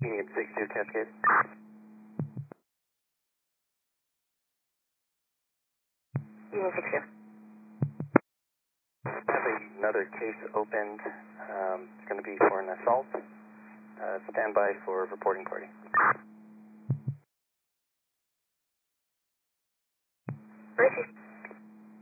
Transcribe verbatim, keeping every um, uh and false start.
Union sixty-two Cascade. Union sixty-two. I have another case opened. Um, it's going to be for an assault. Uh, stand by for reporting party.